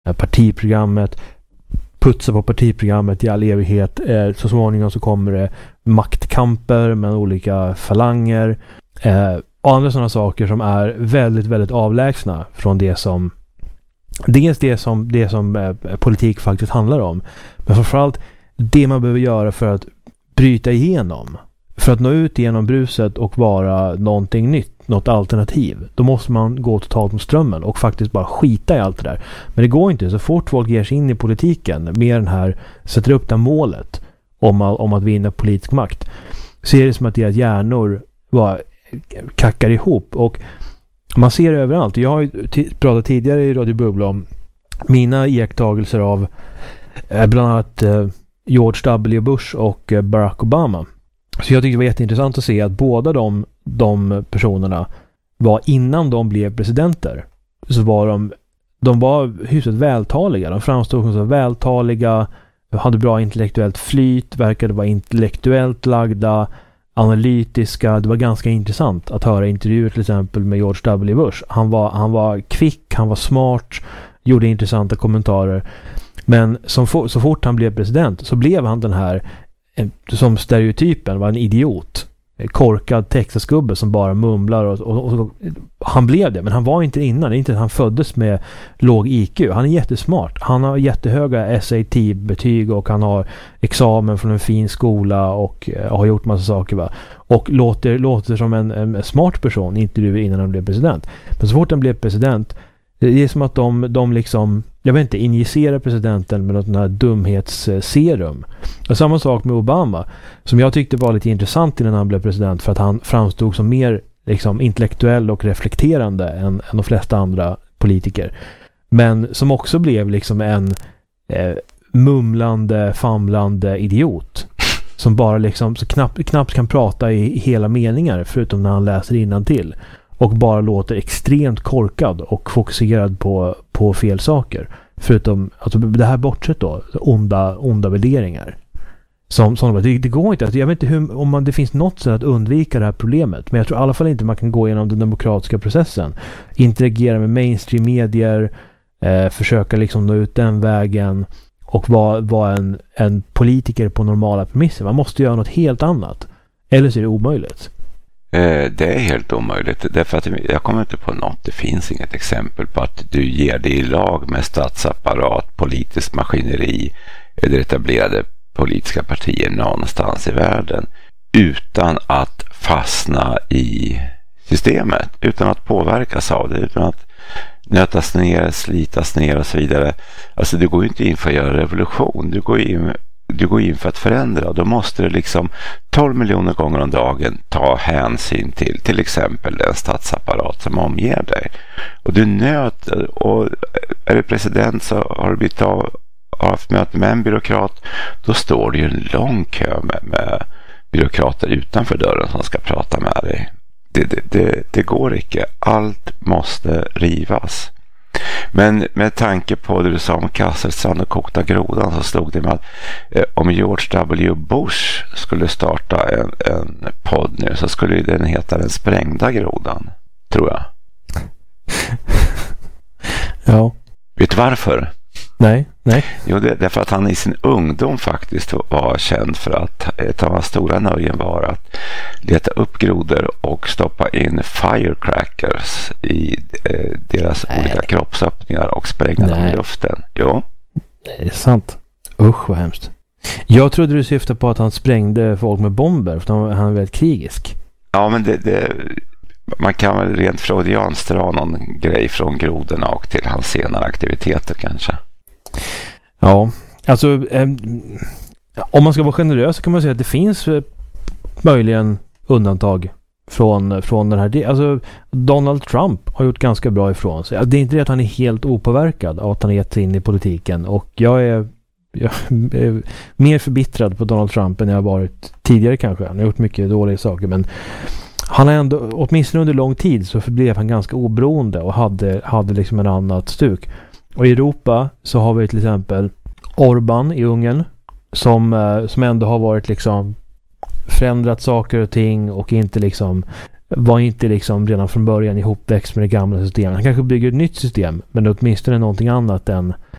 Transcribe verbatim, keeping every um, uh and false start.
partiprogrammet, putsa på partiprogrammet i all evighet. Eh, så småningom så kommer det maktkamper med olika falanger eh, och andra sådana saker som är väldigt, väldigt avlägsna från det som dels det som, det som eh, politik faktiskt handlar om. Men framförallt det man behöver göra för att bryta igenom. För att nå ut genom bruset och vara någonting nytt, något alternativ, då måste man gå totalt mot strömmen och faktiskt bara skita i allt det där. Men det går inte. Så fort folk ger sig in i politiken med den här, sätter upp det målet om, om att vinna politisk makt, så är det som att deras hjärnor bara kackar ihop. Och man ser det överallt. Jag har ju t- pratat tidigare i Radio Bubbla om mina iakttagelser av eh, bland annat eh, George W. Bush och eh, Barack Obama. Så jag tyckte det var jätteintressant att se att båda de, de personerna var, innan de blev presidenter, så var de, de var hyfsat vältaliga. De framstod som så vältaliga, hade bra intellektuellt flyt, verkade vara intellektuellt lagda, analytiska. Det var ganska intressant att höra intervjuer till exempel med George W. Bush. Han var, han var kvick, han var smart, gjorde intressanta kommentarer. Men som for, så fort han blev president så blev han den här, som stereotypen, var en idiot. Korkad Texasgubbe som bara mumlar och, och, och han blev det, men han var inte innan. Det är inte att han föddes med låg I Q. Han är jättesmart. Han har jättehöga S A T-betyg och han har examen från en fin skola och uh, har gjort massa saker, va? Och låter, låter som en, en smart person i intervjuer innan han blev president. Men så fort han blev president, det är som att de, de liksom, jag vet inte, injicerar presidenten med något sån här dumhetsserum. Och samma sak med Obama, som jag tyckte var lite intressant innan han blev president, för att han framstod som mer liksom intellektuell och reflekterande än, än de flesta andra politiker. Men som också blev liksom en eh, mumlande, famlande idiot. Som bara liksom så knappt, knappt kan prata i hela meningar, förutom när han läser innantill. Och bara låter extremt korkad och fokuserad på, på fel saker. Förutom, alltså det här bortsett då, onda, onda värderingar. Som, som det, det går inte, alltså jag vet inte hur, om man, det finns något sätt att undvika det här problemet. Men jag tror i alla fall inte man kan gå igenom den demokratiska processen. Interagera med mainstream-medier, eh, försöka liksom nå ut den vägen och vara, vara en, en politiker på normala premisser. Man måste göra något helt annat. Eller så är det omöjligt. Det är helt omöjligt, därför att jag kommer inte på något, det finns inget exempel på att du ger dig i lag med statsapparat, politisk maskineri eller etablerade politiska partier någonstans i världen utan att fastna i systemet, utan att påverkas av det, utan att nötas ner, slitas ner och så vidare. Alltså du går ju inte in för att göra revolution, du går in Du går in för att förändra. Då måste du liksom tolv miljoner gånger om dagen ta hänsyn till till exempel den statsapparat som omger dig. Och du nöt, och är du president så har du blivit av, haft möte med en byråkrat, då står det ju en lång kö med, med byråkrater utanför dörren som ska prata med dig. Det, det, det, det går inte. Allt måste rivas. Men med tanke på det du sa om Kasselstrand och kokta grodan, så slog det med att eh, om George W. Bush skulle starta en, en podd nu, så skulle den heta Den sprängda grodan, tror jag. Ja. Vet du varför? Nej, nej. Jo, det är därför att han i sin ungdom faktiskt var känd för att ett av hans stora nöjen var att leta upp grodor och stoppa in firecrackers i eh, deras nej. olika kroppsöppningar och spränga nej. dem i luften. Jo. Det är sant. Usch, vad hemskt. Jag trodde du syftade på att han sprängde folk med bomber, för han är väldigt krigisk. Ja, men det... det man kan väl rent freudianskt dra någon grej från grodorna och till hans senare aktiviteter kanske. Ja, alltså eh, om man ska vara generös så kan man säga att det finns eh, möjligen undantag från, från den här. Alltså Donald Trump har gjort ganska bra ifrån sig. Det är inte det att han är helt opåverkad av att han är gett in i politiken, och jag är, jag är mer förbittrad på Donald Trump än jag har varit tidigare kanske. Han har gjort mycket dåliga saker, men han har ändå, åtminstone under lång tid, så förblev han ganska oberoende och hade, hade liksom en annat stuk. Och i Europa så har vi till exempel Orban i Ungern som, som ändå har varit liksom förändrat saker och ting och inte liksom var inte liksom redan från början ihopväxt med det gamla systemet. Han kanske bygger ett nytt system, men åtminstone någonting annat än